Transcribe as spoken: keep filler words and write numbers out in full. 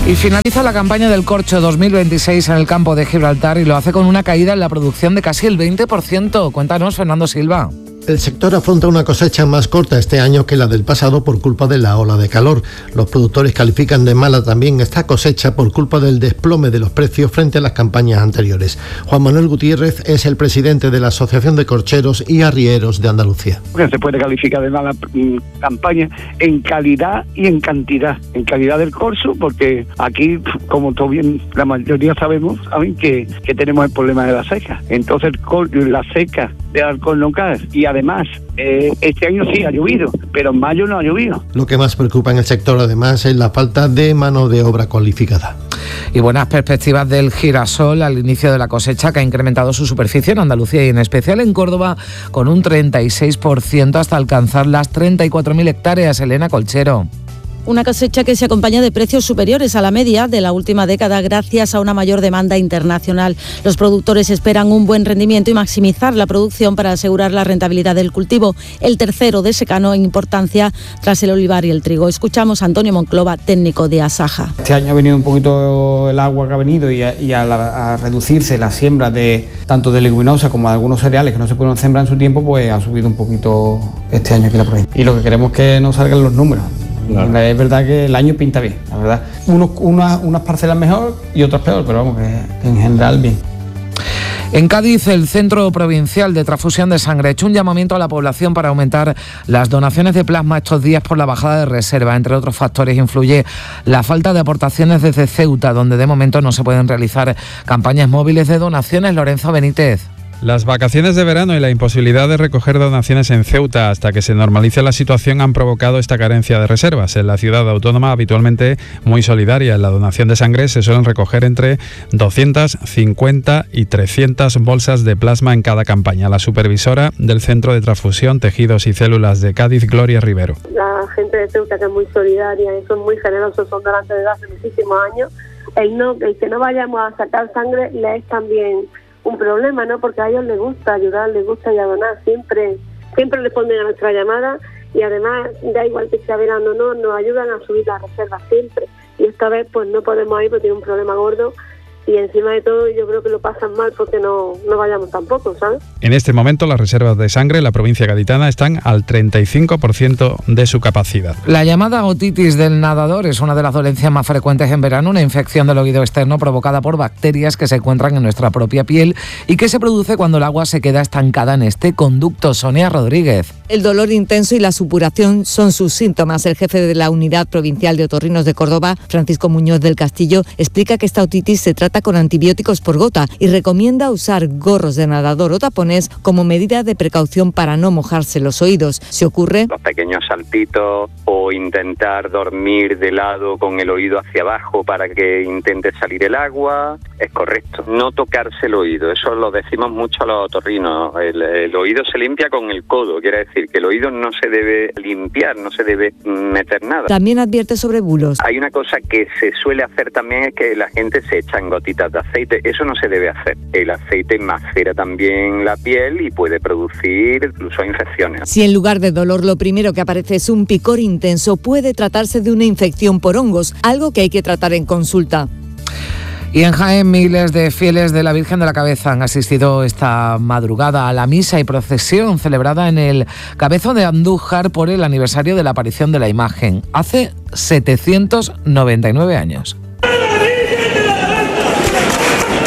Y finaliza la campaña del corcho dos mil veintiséis en el campo de Gibraltar y lo hace con una caída en la producción de casi el veinte por ciento. Cuéntanos, Fernando Silva. El sector afronta una cosecha más corta este año que la del pasado por culpa de la ola de calor. Los productores califican de mala también esta cosecha por culpa del desplome de los precios frente a las campañas anteriores. Juan Manuel Gutiérrez es el presidente de la Asociación de Corcheros y Arrieros de Andalucía. Se puede calificar de mala campaña en calidad y en cantidad. En calidad del corso, porque aquí, como todo bien la mayoría sabemos, saben que, que tenemos el problema de la seca. Entonces la seca de Alcornocal y además eh, este año sí ha llovido, pero en mayo no ha llovido. Lo que más preocupa en el sector además es la falta de mano de obra cualificada. Y buenas perspectivas del girasol al inicio de la cosecha, que ha incrementado su superficie en Andalucía y en especial en Córdoba con un treinta y seis por ciento hasta alcanzar las treinta y cuatro mil hectáreas. Elena Colchero. Una cosecha que se acompaña de precios superiores a la media de la última década gracias a una mayor demanda internacional. Los productores esperan un buen rendimiento y maximizar la producción para asegurar la rentabilidad del cultivo, el tercero de secano en importancia tras el olivar y el trigo. Escuchamos a Antonio Monclova, técnico de Asaja. Este año ha venido un poquito el agua que ha venido y a, y a, la, a reducirse la siembra de tanto de leguminosas como de algunos cereales que no se pudieron sembrar en su tiempo, pues ha subido un poquito este año aquí la provincia. Y lo que queremos es que nos salgan los números. Claro. Es verdad que el año pinta bien, la verdad. Unos, unas, unas parcelas mejor y otras peor, pero vamos, que en general bien. En Cádiz, el Centro Provincial de Transfusión de Sangre ha hecho un llamamiento a la población para aumentar las donaciones de plasma estos días por la bajada de reserva. Entre otros factores influye la falta de aportaciones desde Ceuta, donde de momento no se pueden realizar campañas móviles de donaciones. Lorenzo Benítez. Las vacaciones de verano y la imposibilidad de recoger donaciones en Ceuta hasta que se normalice la situación han provocado esta carencia de reservas. En la ciudad autónoma, habitualmente muy solidaria en la donación de sangre, se suelen recoger entre doscientas cincuenta y trescientas bolsas de plasma en cada campaña. La supervisora del Centro de Transfusión, Tejidos y Células de Cádiz, Gloria Rivero. La gente de Ceuta, que es muy solidaria y son muy generosos, son donantes desde hace muchísimos años. El, no, el que no vayamos a sacar sangre le es también un problema, ¿no? Porque a ellos les gusta ayudar, les gusta ir a donar, siempre siempre responden a nuestra llamada y además, da igual que sea verano o no, nos ayudan a subir las reservas siempre. Y esta vez pues no podemos ir porque tiene un problema gordo y encima de todo yo creo que lo pasan mal porque no, no vayamos tampoco, ¿sabes? En este momento las reservas de sangre en la provincia gaditana están al treinta y cinco por ciento de su capacidad. La llamada otitis del nadador es una de las dolencias más frecuentes en verano, una infección del oído externo provocada por bacterias que se encuentran en nuestra propia piel y que se produce cuando el agua se queda estancada en este conducto. Sonia Rodríguez. El dolor intenso y la supuración son sus síntomas. El jefe de la Unidad Provincial de Otorrinos de Córdoba, Francisco Muñoz del Castillo, explica que esta otitis se trata con antibióticos por gota y recomienda usar gorros de nadador o tapones como medida de precaución para no mojarse los oídos. Si ocurre, los pequeños saltitos o intentar dormir de lado con el oído hacia abajo para que intente salir el agua, es correcto. No tocarse el oído, eso lo decimos mucho a los otorrinos. El, el oído se limpia con el codo, quiere decir que el oído no se debe limpiar, no se debe meter nada. También advierte sobre bulos. Hay una cosa que se suele hacer también, es que la gente se echa en gotitas de aceite. Eso no se debe hacer. El aceite macera también la piel y puede producir incluso infecciones. Si en lugar de dolor lo primero que aparece es un picor intenso, puede tratarse de una infección por hongos, algo que hay que tratar en consulta. Y en Jaén, miles de fieles de la Virgen de la Cabeza han asistido esta madrugada a la misa y procesión celebrada en el Cabezo de Andújar por el aniversario de la aparición de la imagen, hace setecientos noventa y nueve años.